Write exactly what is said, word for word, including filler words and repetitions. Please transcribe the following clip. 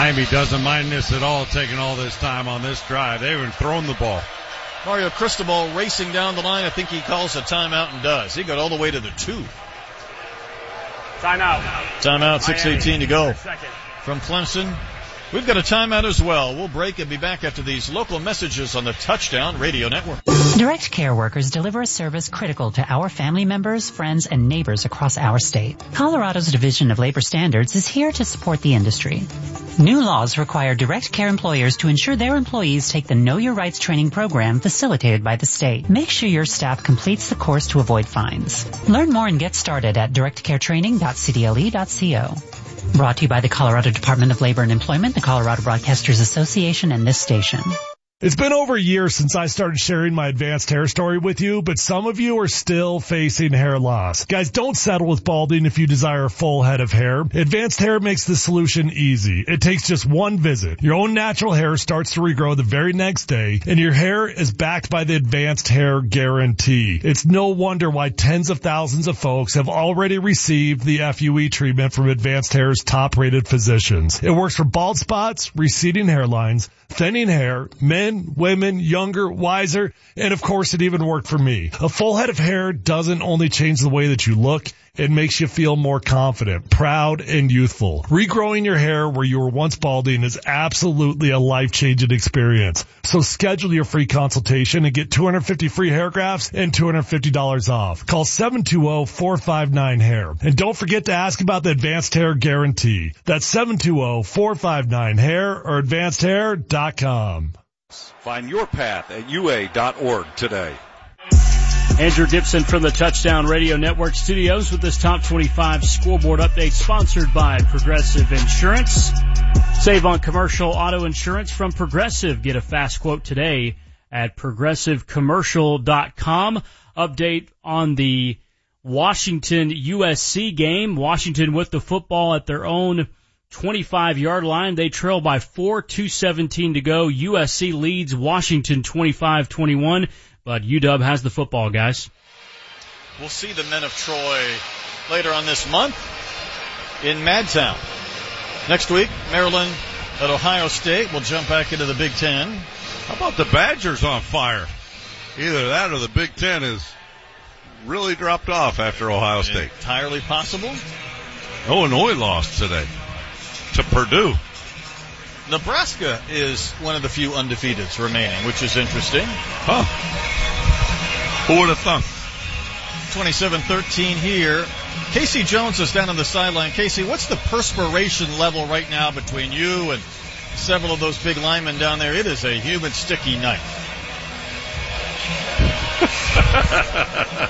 Miami doesn't mind this at all, taking all this time on this drive. They haven't thrown the ball. Mario Cristobal racing down the line. I think he calls a timeout and does. He got all the way to the two. Timeout. Timeout, six eighteen to go. From Clemson. We've got a timeout as well. We'll break and be back after these local messages on the Touchdown Radio Network. Direct Care workers deliver a service critical to our family members, friends, and neighbors across our state. Colorado's Division of Labor Standards is here to support the industry. New laws require Direct Care employers to ensure their employees take the Know Your Rights training program facilitated by the state. Make sure your staff completes the course to avoid fines. Learn more and get started at direct care training dot c d l e dot co. Brought to you by the Colorado Department of Labor and Employment, the Colorado Broadcasters Association, and this station. It's been over a year since I started sharing my advanced hair story with you, but some of you are still facing hair loss. Guys, don't settle with balding if you desire a full head of hair. Advanced Hair makes the solution easy. It takes just one visit. Your own natural hair starts to regrow the very next day, and your hair is backed by the Advanced Hair Guarantee. It's no wonder why tens of thousands of folks have already received the F U E treatment from Advanced Hair's top-rated physicians. It works for bald spots, receding hairlines, thinning hair, men, women, younger, wiser, and of course it even worked for me. A full head of hair doesn't only change the way that you look, it makes you feel more confident, proud, and youthful. Regrowing your hair where you were once balding is absolutely a life-changing experience. So schedule your free consultation and get two hundred fifty free hair grafts and two hundred fifty dollars off. Call seven two zero, four five nine, hair. And don't forget to ask about the Advanced Hair Guarantee. That's seven two zero, four five nine, hair or advanced hair dot com. Find your path at U A dot org today. Andrew Gibson from the Touchdown Radio Network studios with this top twenty-five scoreboard update sponsored by Progressive Insurance. Save on commercial auto insurance from Progressive. Get a fast quote today at progressive commercial dot com. Update on the Washington U S C game. Washington with the football at their own twenty-five-yard line. They trail by four, two seventeen to go. U S C leads Washington twenty-five twenty-one. But U W has the football, guys. We'll see the men of Troy later on this month in Madtown. Next week, Maryland at Ohio State will jump back into the Big Ten. How about the Badgers on fire? Either that or the Big Ten is really dropped off after Ohio State. Entirely possible. Illinois lost today to Purdue. Nebraska is one of the few undefeateds remaining, which is interesting. Huh. Who would have thunk? twenty-seven thirteen here. Casey Jones is down on the sideline. Casey, what's the perspiration level right now between you and several of those big linemen down there? It is a humid, sticky night.